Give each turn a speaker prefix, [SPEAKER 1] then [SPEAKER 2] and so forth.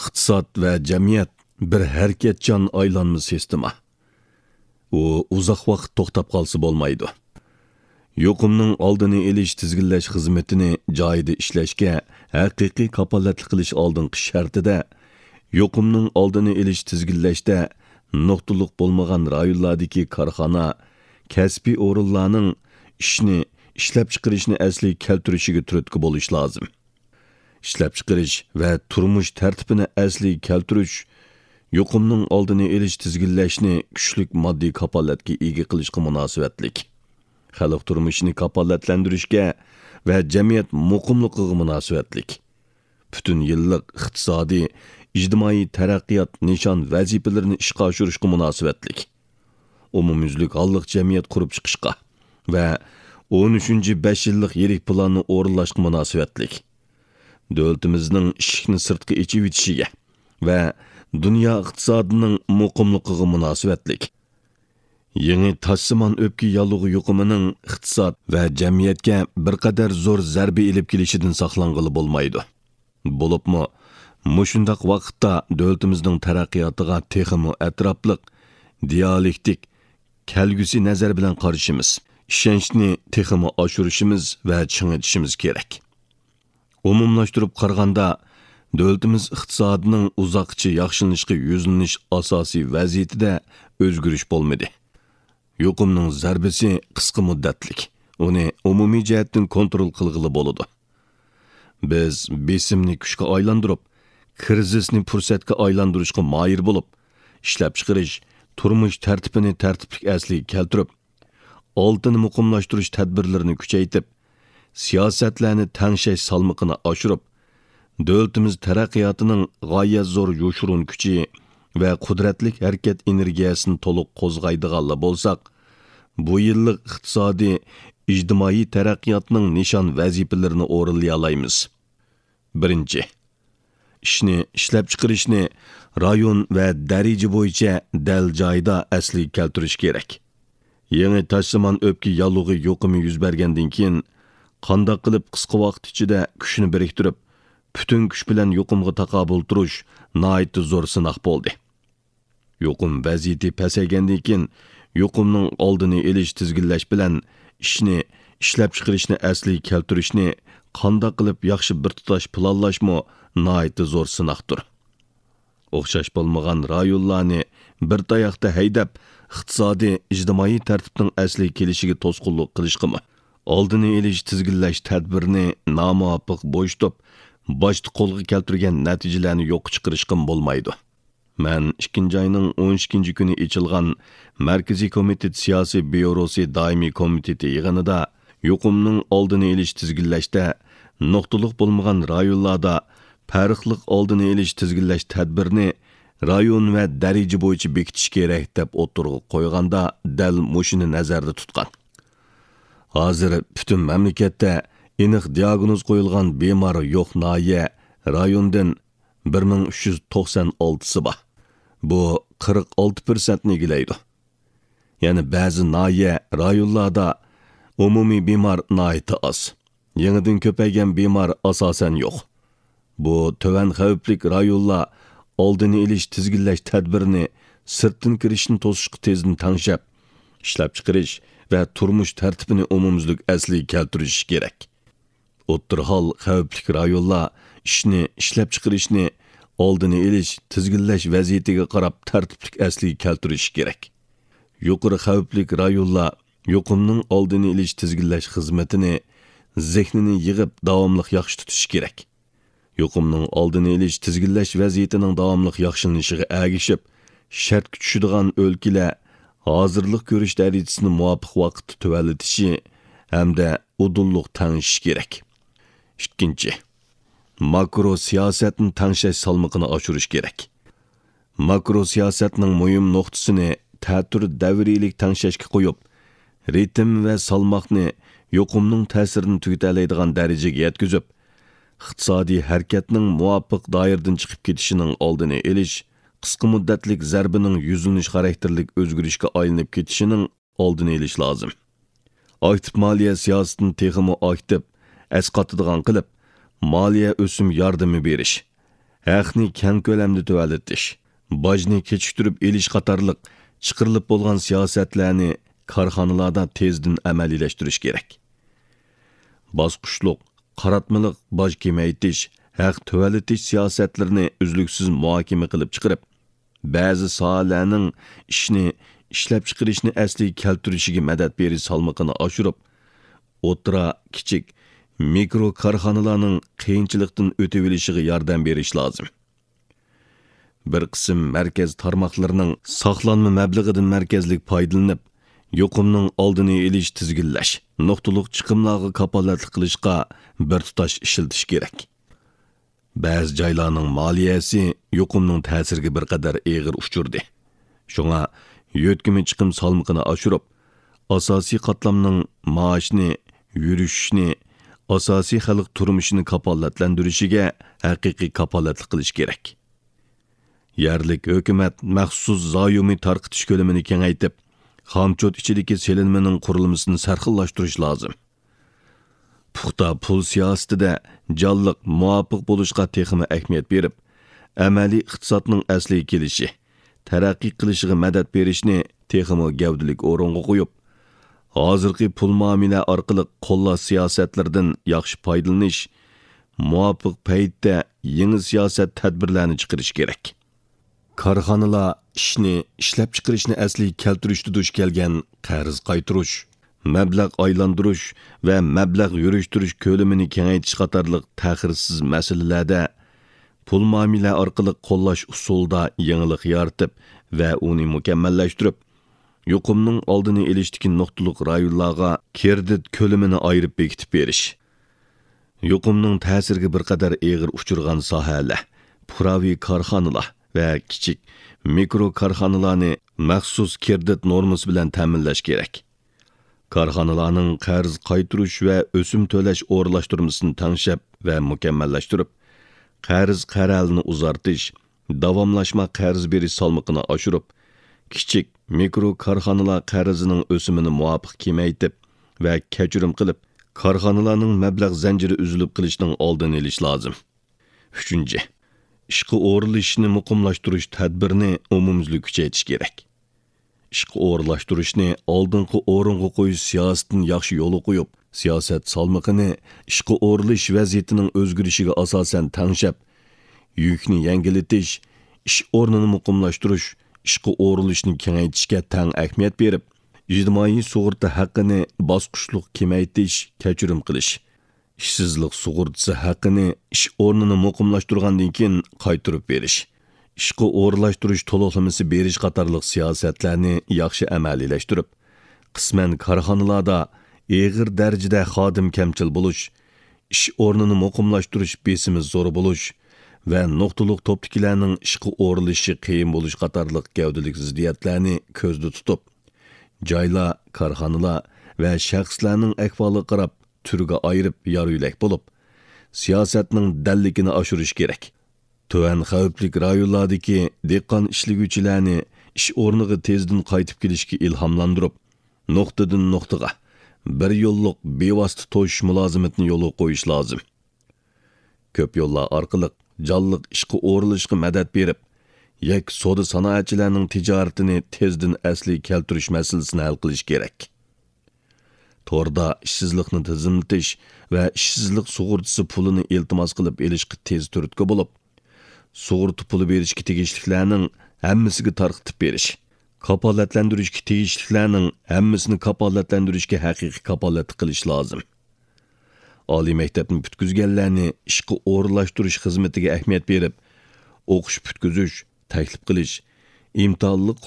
[SPEAKER 1] iqtisod va jamiyat bir harakatchan aylanma sistema. U uzoq vaqt to'xtab qolsa bo'lmaydi. Yuqumning oldini olish tizginlash xizmatini joyida ishlashga haqiqiy kapolatlik qilish oldingi shartida yuqumning oldini olish tizginlashda nuqtaliq bo'lmagan rayonlardagi korxona, kasbiy o'rinlarning ishni ishlab chiqarishni asli keltirishiga turtki bo'lish lozim. Ishlab chiqarish va turmush tartibini asli keltirish yuqumning oldini olish tizginlashni kuchlik moddiy kapolatga ega qilishga munosabatlik. Xalq turmushini kapolatlantirishga va jamiyat muqimligiga munosabatlik. Butun yillik iqtisodiy, ijtimoiy taraqqiyot nishon vazifalarini ishga oshirishga munosabatlik. Umumyuzlik holliq jamiyat qurib chiqishga va 13-5 yillik yirik planni o'rinlashga munosabatlik. Davlatimizning ishikni sirtqa echib etishiga va dunyo iqtisodining muqimligiga munosabatlik. Yangi tashsimon o'pki yalug'i yuqumining iqtisod va jamiyatga bir qadar zo'r zarba elib kelishidan saqlanqili bo'lmaydi. Bo'libmi, mushundaq vaqtda davlatimizning taraqqiyotiga texmi atrofliq, dialektik, kelgusi nazar bilan qarashimiz, ishonchni texmi oshirishimiz va chingitishimiz kerak. Umumlashtirib qaraganda, davlatimiz iqtisodining uzoqcha yaxshilanishga yuzlanish asosiy vaziyatida o'zgarish bo'lmadi. Yuqumning zarbasi qisqa muddatlik. Uni umumiy jihatdan kontrol qilg'ili bo'ladi. Biz besimni kuchga aylantirib, krizisni fursatga aylantirishga moyir bo'lib, ishlab chiqarish, turmush tartibini tartiblik asliga keltirib, oltinni muqimlashtirish tadbirlarini kuchaytirib, siyosatlarni tangshash salmoqini oshirib, davlatimiz taraqqiyotining g'oyat zo'r yoshurun kuchi va qudratlik harakat energiyasini to'liq qo'zg'aydiganlar bo'lsak, bu yillik iqtisodiy, ijtimoiy taraqqiyotning nishon vazifalarini o'rinlay olamiz. Birinchi, ishni ishlab chiqarishni rayon va daraja bo'yicha dal joyida asliga keltirish kerak. Yangi tashsimon o'pki yalug'i yuqumi yuz bergandan keyin qandoq qilib qisqa vaqt ichida kuchni biriktirib, butun kuch bilan yuqumga taqobil turish nihoyatda zo'r sinoq bo'ldi. Yuqum vaziyati pasaygandan keyin yuqumning oldini olish tizginlash bilan ishni ishlab chiqarishni asliga keltirishni qandoq qilib yaxshi bir tutash planlashmi nihoyatda zo'r sinoqdir. O'xshash bo'lmagan rayonlarni bir tayoqda haydab, iqtisodiy, ijtimoiy tartibning asliga kelishiga to'sqinlik qilishqimi? Oldini olish tizginlash tadbirini nomuvofiq bo'shtib, boshda qo'lga keltirgan natijalarni yo'q chiqarishqim bo'lmaydi. Men 2 ayning 12 kuni ochilgan Markaziy komitet siyosiy byurosi doimiy komiteti yig'inida yuqumning oldini olish tizginlashda nuqtaliq bo'lmagan rayonlarda farqliq oldini olish tizginlash tadbirini rayon va daraja bo'yicha bekitish kerak deb o'tirg'i qo'yganda dal mushuni nazarda tutgan. Hozir butun mamlakatda aniq diagnoz qo'yilgan bemor yo'q noya rayondan 1396si bor. Bu 46% egilaydi. Ya'ni ba'zi noya rayonlarda umumiy bemor nihoyatda oz. Yangidan ko'paygan bemor asosan yo'q. Bu to'van xavflik rayonlar oldini olish tizginlash tadbirini sirtdan kirishni to'sishga tezdan tanshab, ishlab chiqarish va turmush tartibini umumyuzlik asliga keltirish kerak. O'ttirhol xavflik rayonlar ishni ishlab chiqarishni oldini olish tizginlash vaziyatiga qarab tartiblik asliga keltirish kerak. Yuqori xavflik rayonlar yuqumning oldini olish tizginlash xizmatini zehnini yig'ib davomli yaxshi tutish kerak. Yuqumning oldini olish tizginlash vaziyatining davomli yaxshilanishiga ergishib, shart tushadigan o'lkalar hozirlik ko'rish darajasini muvofiq vaqtda tuvalitishi hamda udulluq tanışish kerak. Ikkinchi, makro siyosatni tangshash salmoqini oshirish kerak. Makro siyosatning muhim nuqtasini ta'tir davriylik tangshashga qo'yib, ritm va salmoqni yuqumning ta'sirini tugalaydigan darajaga yetkazib, iqtisodiy harakatning muvofiq doiradan chiqib ketishining oldini olish, qisqa muddatlik zarbining yuzlanish xarakterlik o'zgarishga aylanib ketishining oldini olish lozim. Aktiv moliya siyosatini texmi aktiv asqatadigan qilib, moliya o'sim yordami berish haqni keng ko'lamda tuvalitish, bajni kechiktirib elish qatorliq chiqarilib bo'lgan siyosatlarni korxonalarda tezdan amaliylashtirish kerak. Bosqichliq, qaratmaliq baj kemaytish, haq tuvalitish siyosatlarini uzluksiz muhokama qilib chiqarib, ba'zi sohalarning ishni ishlab chiqarishni asliga keltirishiga madad berish salmoqini oshirib, o'tira, kichik, mikro korxonalarning qiyinchilikdan o'tib olishiga yordam berish lozim. Bir qism markaz tarmoqlarining saqlanma mablag'idan markazlik foydalanib, yuqumning oldini olish tizginlash, nuqtaliq chiqimlarga kapolatlik qilishga bir tutash ishiltish kerak. Ba'zi joylarning moliyasi yuqumning ta'siriga bir qadar eg'ir uchurdi. Shunga yo'tkimi chiqim salmoqini oshirib, asosiy qatlamning maoshini, yurishni, asosiy xalq turmushini kapolatlantirishiga haqiqiy kapolatlik qilish kerak. Yerlik hukumat maxsus zoyumi tarqitish ko'lamini kengaytib, xomchot ichidagi selinmaning qurilmasini sarxillashtirish lozim. Puxta pul siyosatida jonliq muvofiq bo'lishga texmi ahamiyat berib, amaliy iqtisodning asliga kelishi, taraqqiy qilishiga madad berishni texmi gavdalik o'ringa qo'yib, hozirgi pul muomala orqali qo'llash siyosatlardan yaxshi foydalanish, muvofiq paytda yangi siyosat tadbirlarini chiqarish kerak. Korxonalar ishni ishlab chiqarishni asliga keltirishda duch kelgan qarz qaytirish, mablag' aylantirish va mablag' yurishtirish ko'lamini kengaytirish qatorliq ta'xirsiz masalalarda pul muomala orqali qo'llash usulida yangilik yaratib va uni mukammallashtirib, yuqumning oldini olishdagi nuqtaliq rayonlarga kredit ko'lamini ayirib bekitib berish. Yuqumning ta'siriga bir qadar eg'ir uchirgan sohalar, puhraviy korxonalar va kichik mikro korxonalarni maxsus kredit normasi bilan ta'minlash kerak. Korxonalarning qarz qaytirish va o'sim to'lash o'rinlashtirmasini tanshab va mukammallashtirib, qarz qaralini uzartish, davomlashma qarz berish salmoqini oshirib, kichik mikro korxonalar qarzining o'simini muvofiq kemaytib va kechirim qilib, korxonalarning mablag' zanjiri uzilib qilishning oldini olish lozim. 3. Ishqa o'rinlashishni muqimlashtirish tadbirini umumyuzli kuchaytirish kerak. Ishqa o'rinlashtirishni oldingi o'ringa qo'yish siyosatini yaxshi yo'l qo'yib, siyosat salmoqini ishqa o'rinlash vaziyatining o'zgarishiga asosan tanshab, yukni yengillatish, ish o'rnini muqimlashtirish, ishqa o'rinlashni kengaytirishga tang ahamiyat berib, ijtimoiy sug'urta haqqini bosqichliq kemaytirish, kechirim qilish, ishsizlik sug'urtasi haqqini ish o'rnini muqimlashtirgandan keyin qaytarib berish, ishqa o'rinlashtirish to'lovlamasi berish qatorliq siyosatlarni yaxshi amaliylashtirib, qisman korxonalarda eg'ir darajada xodim kamchil bo'lish, ish o'rnini muqimlashtirish besimi zo'r bo'lish va nuqtaliq topdagilarning ishqa o'rinlashi qiyin bo'lish qatorliq gavdalik ziddiyatlarni ko'zda tutib, joylar, korxonalar va shaxslarning ahvoliga qarab turga ayirib yoruylik bo'lib, siyosatning dalligini oshirish kerak. Tuvan xavflik rayonlardagi dehqon ishliguvchilarni ish o'rniga tezdan qaytib kelishga ilhomlantirib, nuqtadan nuqtaga bir yo'lliq bevosita to'yish mulozimatini yo'lga qo'yish lozim. Ko'p yo'llar orqali jonliq ishqa o'rinlashga madad berib, yak soda sanoatchilarining tijoratini tezdan asliga keltirish masalasini hal qilish kerak. Torda ishsizlikni tizimlatish va ishsizlik sug'urtasi pulini iltimos qilib elishga tez turtki bo'lib, sug'urta puli berishga tegishliklarning hammasiga tarqitib berish, kapolatlantirishga tegishliklarning hammasini kapolatlantirishga haqiqiy kapolat qilish lozim. Oliy maktabni bitkizganlarni ishqa o'rinlashtirish xizmatiga ahamiyat berib, o'qish bitkizish, taklif qilish, imtihonlik